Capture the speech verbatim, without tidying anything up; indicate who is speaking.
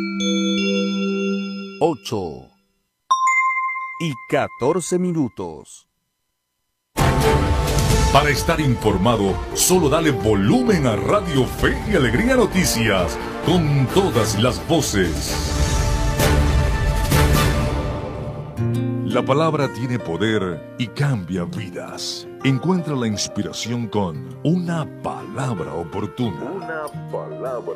Speaker 1: ocho y catorce minutos.
Speaker 2: Para estar informado, solo dale volumen a Radio Fe y Alegría Noticias, con todas las voces. La palabra tiene poder y cambia vidas. Encuentra la inspiración con una palabra oportuna. Una palabra.